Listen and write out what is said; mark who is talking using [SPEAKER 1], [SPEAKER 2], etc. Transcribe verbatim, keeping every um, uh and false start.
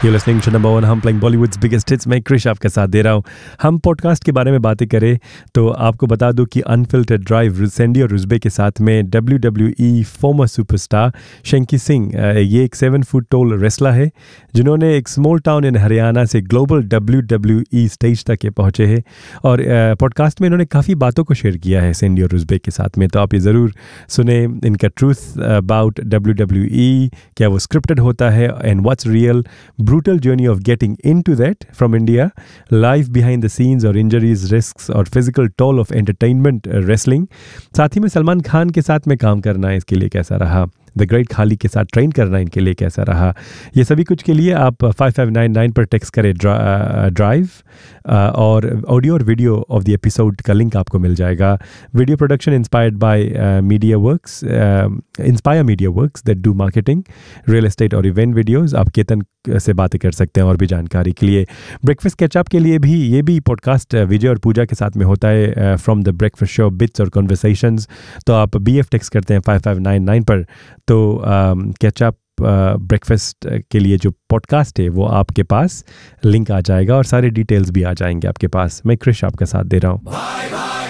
[SPEAKER 1] You're listening to number one, हम playing Bollywood's biggest hits. मैं क्रिश आपके साथ दे रहा हूँ. हम पॉडकास्ट के बारे में बातें करें तो आपको बता दूं कि अनफिल्टर्ड ड्राइव सैंडी और रुजबे के साथ में W W E farmer superstar शंकी Singh, ये एक सेवन फुट टोल रेसलर है जिन्होंने एक स्मॉल टाउन इन हरियाणा से global W W E stage तक ये पहुँचे हैं. और पॉडकास्ट में इन्होंने काफ़ी बातों को शेयर किया है सैंडी और रुजबे के साथ में, तो आप ये ज़रूर सुने इनका truth about W W E, क्या वो स्क्रिप्टेड होता है and what's real, brutal journey of getting into that from India, life behind the scenes और injuries, risks और physical toll of entertainment uh, wrestling. साथ ही में सलमान खान के साथ में काम करना इसके लिए कैसा रहा, द ग्रेट खाली के साथ ट्रेन करना इनके लिए कैसा रहा, ये सभी कुछ के लिए आप फाइव फाइव नाइन नाइन पर टेक्स्ट करें ड्राइव और ऑडियो और वीडियो ऑफ द एपिसोड का लिंक आपको मिल जाएगा. Video production inspired by media works, inspire media works that do marketing, real estate और इवेंट वीडियोज़. आप केतन से बातें कर सकते हैं और भी जानकारी के लिए. ब्रेकफास्ट कैचअप के लिए भी ये भी पॉडकास्ट विजय और पूजा के साथ में होता है, from the breakfast show bits और कॉन्वर्सेशंस. तो आप बी एफ टेक्स्ट करते हैं फाइव फाइव नाइन नाइन पर, तो कैचअप ब्रेकफास्ट के लिए जो पॉडकास्ट है वो आपके पास लिंक आ जाएगा और सारे डिटेल्स भी आ जाएंगे आपके पास. मैं क्रिश आपका साथ दे रहा हूँ.